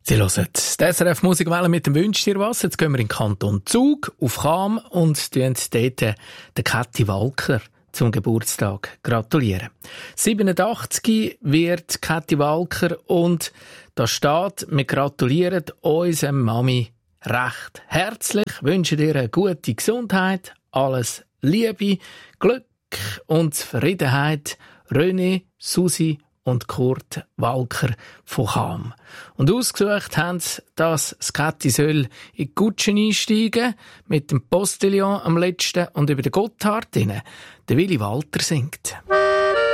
Sie hören die SRF Musikwelle mit dem «Wünsch dir was». Jetzt gehen wir in den Kanton Zug, auf Cham und gratulieren dort der Käthi Walker zum Geburtstag. Gratulieren. 87 wird Käthi Walker und da steht, wir gratulieren unserer Mami recht herzlich, wünschen dir eine gute Gesundheit, alles Liebe, Glück und Zufriedenheit. René, Susi und Kurt Walker von Cham. Und ausgesucht haben sie, dass das Käthi soll in die Kutsche einsteigen, mit dem Postillon am letzten und über den Gotthard rein. Der Willi Walter singt.